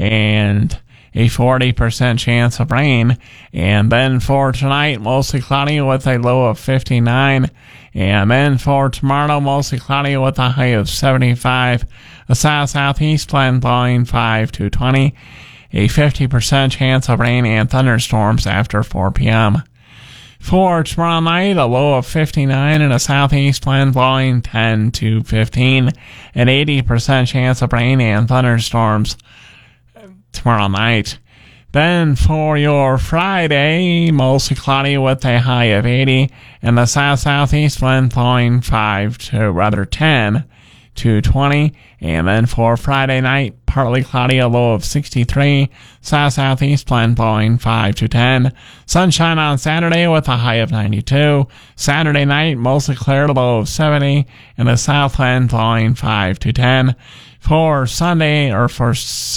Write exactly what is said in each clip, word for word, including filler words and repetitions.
and a forty percent chance of rain. And then for tonight, mostly cloudy with a low of fifty-nine. And then for tomorrow, mostly cloudy with a high of seventy-five. A south-southeast wind blowing five to twenty. A fifty percent chance of rain and thunderstorms after four p.m. For tomorrow night, a low of fifty-nine and a southeast wind blowing ten to fifteen. An eighty percent chance of rain and thunderstorms tomorrow night. Then for your Friday, mostly cloudy with a high of eighty and the south-southeast wind blowing five to rather ten to twenty. And then for Friday night, partly cloudy, a low of sixty-three, south-southeast wind blowing five to ten. Sunshine on Saturday with a high of ninety-two. Saturday night, mostly clear, a low of seventy, and the south wind blowing five to ten. For Sunday, or for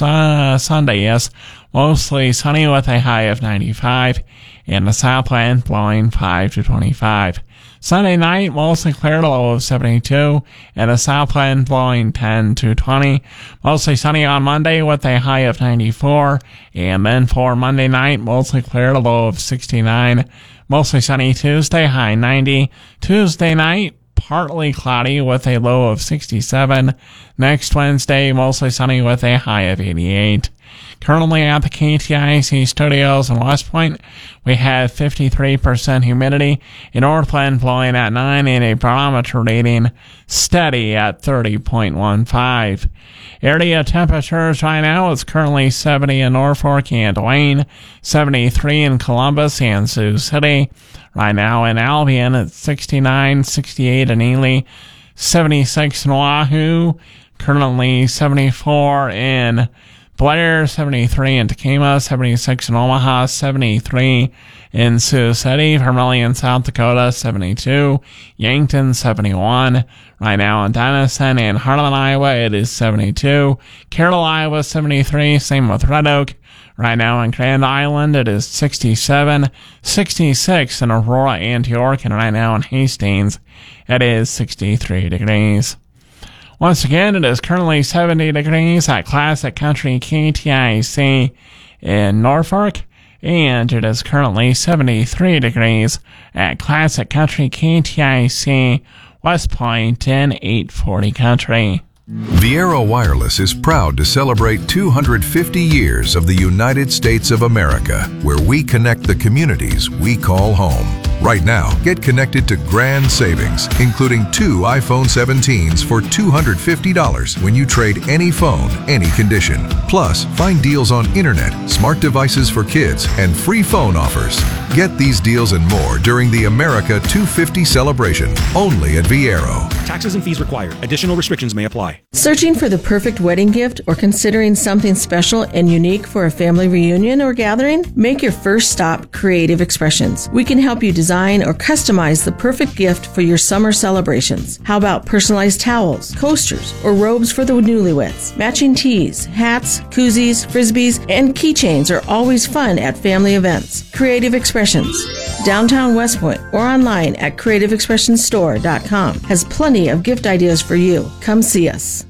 su- Sunday, yes, mostly sunny with a high of ninety-five, and the south wind blowing five to twenty-five. Sunday night, mostly clear, a low of seventy-two, and the south wind blowing ten to twenty. Mostly sunny on Monday with a high of ninety-four, and then for Monday night, mostly clear, a low of sixty-nine. Mostly sunny Tuesday, high ninety. Tuesday night, partly cloudy with a low of sixty-seven. Next Wednesday, mostly sunny with a high of eighty-eight. Currently at the K T I C studios in West Point, we have fifty-three percent humidity, a north wind blowing at nine, and a barometer reading steady at thirty point one five. Area temperatures right now is currently seventy in Norfolk and Wayne, seventy-three in Columbus and Sioux City. Right now in Albion, it's sixty-nine, sixty-eight in Ely, seventy-six in Oahu, currently seventy-four in Blair, seventy-three in Tacoma, seventy-six in Omaha, seventy-three in Sioux City, Vermillion, South Dakota, seventy-two, Yankton, seventy-one. Right now in Denison and Harlan, Iowa, it is seventy-two. Carroll, Iowa, seventy-three. Same with Red Oak. Right now in Grand Island, it is sixty-seven, sixty-six in Aurora, Antioch, and right now in Hastings, it is sixty-three degrees. Once again, it is currently seventy degrees at Classic Country K T I C in Norfolk, and it is currently seventy-three degrees at Classic Country K T I C West Point in eight forty Country. Viaero Wireless is proud to celebrate two hundred fifty years of the United States of America, where we connect the communities we call home. Right now, get connected to grand savings, including two iPhone seventeens for two hundred fifty dollars when you trade any phone, any condition. Plus, find deals on internet, smart devices for kids, and free phone offers. Get these deals and more during the America two fifty celebration, only at Viaero. Taxes and fees required. Additional restrictions may apply. Searching for the perfect wedding gift or considering something special and unique for a family reunion or gathering? Make your first stop Creative Expressions. We can help you design or customize the perfect gift for your summer celebrations. How about personalized towels, coasters, or robes for the newlyweds? Matching tees, hats, koozies, frisbees, and keychains are always fun at family events. Creative Expressions, downtown West Point, or online at creative expressions store dot com has plenty of gift ideas for you. Come see us.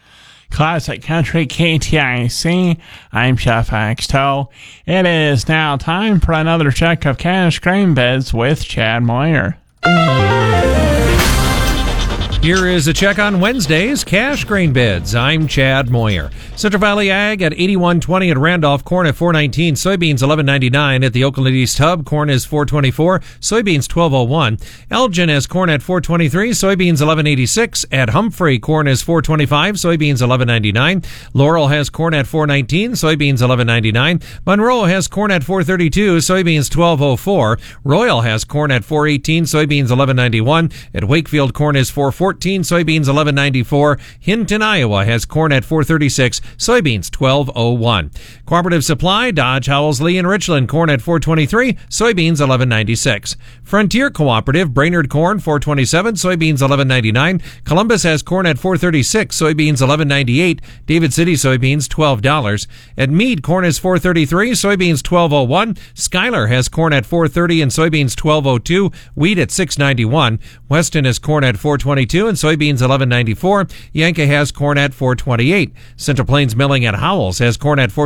Classic Country K T I C. I'm Chef Axtell. It is now time for another check of cash grain bids with Chad Moyer. Here is a check on Wednesday's cash grain bids. I'm Chad Moyer. Central Valley Ag at eighty-one twenty at Randolph. Corn at four nineteen. Soybeans eleven ninety-nine at the Oakland East Hub. Corn is four twenty-four. Soybeans twelve oh one. Elgin has corn at four twenty-three. Soybeans eleven eighty-six. At Humphrey, corn is four twenty-five. Soybeans eleven ninety-nine. Laurel has corn at four nineteen. Soybeans eleven ninety-nine. Monroe has corn at four thirty-two. Soybeans twelve oh four. Royal has corn at four eighteen. Soybeans eleven ninety-one. At Wakefield, corn is four fourteen. Soybeans eleven ninety-four. Hinton, Iowa has corn at four thirty-six. Soybeans twelve oh one. Cooperative Supply, Dodge, Howells, Lee, and Richland, corn at four twenty-three. Soybeans eleven ninety-six. Frontier Cooperative, Brainerd corn four twenty-seven. Soybeans eleven ninety-nine. Columbus has corn at four thirty-six. Soybeans eleven ninety-eight. David City soybeans twelve dollars. At Meade, corn is four thirty-three. Soybeans twelve oh one. Schuyler has corn at four thirty and soybeans twelve oh two. Wheat at six ninety-one. Weston has corn at four twenty-two and soybeans eleven ninety-four. Yankee has corn at four twenty-eight. Central Plains Milling at Howells has corn at four